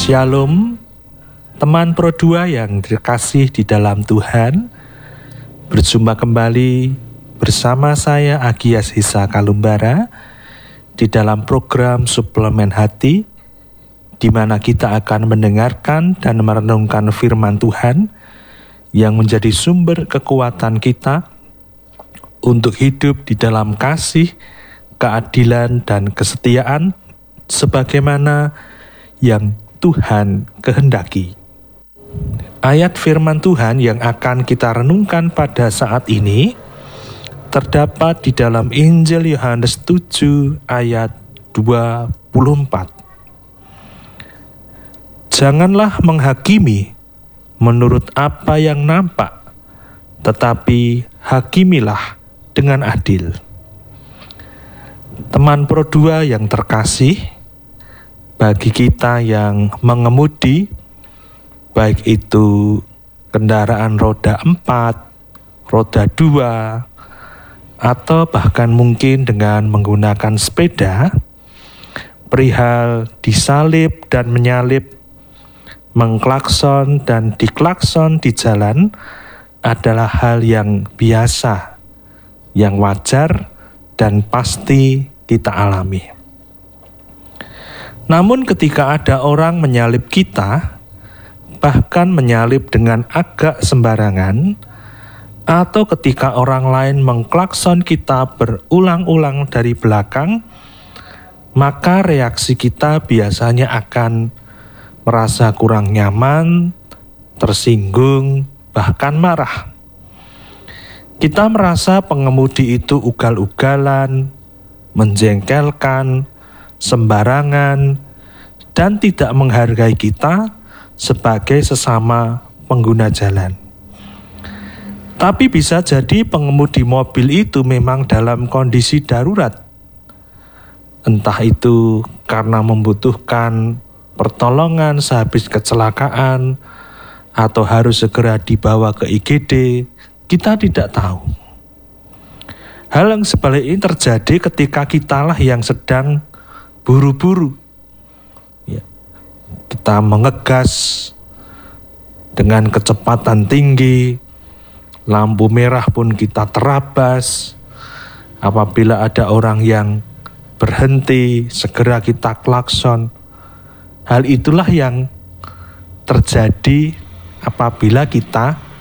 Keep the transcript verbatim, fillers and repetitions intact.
Shalom, teman Pro dua yang dikasih di dalam Tuhan. Berjumpa kembali bersama saya Agias Hisa Kalumbara di dalam program Suplemen Hati, di mana kita akan mendengarkan dan merenungkan firman Tuhan yang menjadi sumber kekuatan kita untuk hidup di dalam kasih, keadilan, dan kesetiaan sebagaimana yang Tuhan kehendaki. Ayat firman Tuhan yang akan kita renungkan pada saat ini terdapat di dalam Injil Yohanes tujuh ayat dua puluh empat. Janganlah menghakimi menurut apa yang nampak, tetapi hakimilah dengan adil. Teman Pro dua yang terkasih, bagi kita yang mengemudi, baik itu kendaraan roda empat, roda dua, atau bahkan mungkin dengan menggunakan sepeda, perihal disalip dan menyalip, mengklakson dan diklakson di jalan adalah hal yang biasa, yang wajar dan pasti kita alami. Namun ketika ada orang menyalip kita, bahkan menyalip dengan agak sembarangan, atau ketika orang lain mengklakson kita berulang-ulang dari belakang, maka reaksi kita biasanya akan merasa kurang nyaman, tersinggung, bahkan marah. Kita merasa pengemudi itu ugal-ugalan, menjengkelkan, sembarangan, dan tidak menghargai kita sebagai sesama pengguna jalan. Tapi bisa jadi pengemudi mobil itu memang dalam kondisi darurat. Entah itu karena membutuhkan pertolongan sehabis kecelakaan, atau harus segera dibawa ke I G D, kita tidak tahu. Hal yang sebalik ini terjadi ketika kitalah yang sedang buru-buru. Ya. Kita mengegas dengan kecepatan tinggi, lampu merah pun kita terabas. Apabila ada orang yang berhenti, segera kita klakson. Hal itulah yang terjadi apabila kita